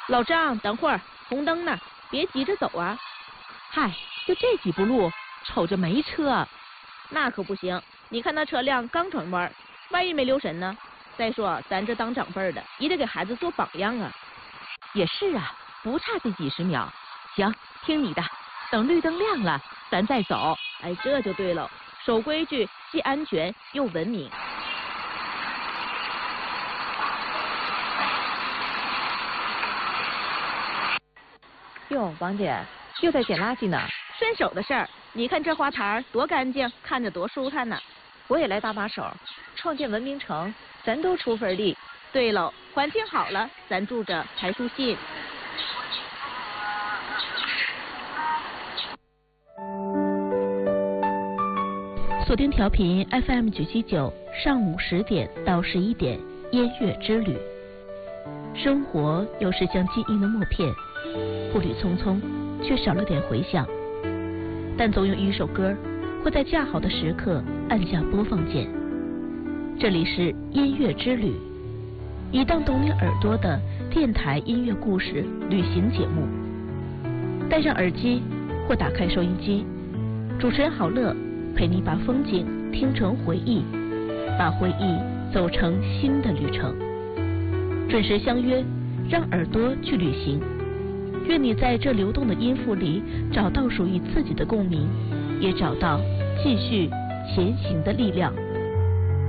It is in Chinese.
老张，等会儿，红灯呢，别急着走啊。 嗨，就这几步路，瞅着没车。 那可不行，你看那车辆刚转弯，万一没留神呢？再说咱这当长辈的，也得给孩子做榜样啊。 也是啊，不差这几十秒。行，听你的，等绿灯亮了，咱再走。 哎，这就对了，守规矩，既安全又文明。 哟，王姐又在捡垃圾呢。 顺手的事儿，你看这花坛多干净，看着多舒坦呢。 我也来搭把手，创建文明城，咱都出份力。 对喽，环境好了，咱住着才舒心。 锁定调频 FM 979，上午10点到11点，音乐之旅。生活有时像记忆的默片，步履匆匆，却少了点回响。但总有一首歌会在恰好的时刻按下播放键。这里是音乐之旅，一档懂你耳朵的电台音乐故事旅行节目。戴上耳机或打开收音机，主持人郝乐陪你把风景听成回忆，把回忆走成新的旅程。准时相约，让耳朵去旅行。愿你在这流动的音符里找到属于自己的共鸣，也找到继续前行的力量。